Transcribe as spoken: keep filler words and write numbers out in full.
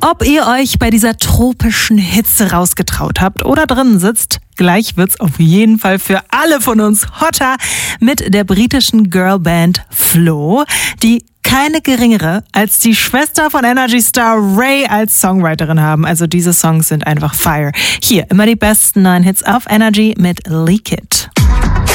Ob ihr euch bei dieser tropischen Hitze rausgetraut habt oder drinnen sitzt, gleich wird's auf jeden Fall für alle von uns hotter mit der britischen Girlband Flo, die keine geringere als die Schwester von Energy Star Ray als Songwriterin haben. Also diese Songs sind einfach Fire. Hier immer die besten neuen Hits auf Energy mit Leak It.